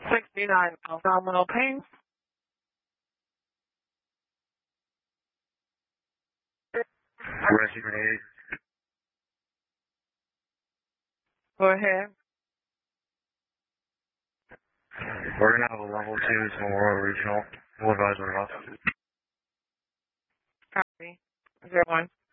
69 abdominal pain. Rescue grenade. Go ahead. We're going to have a level 2 to Memorial Regional. We'll advise we're off. Copy. 01.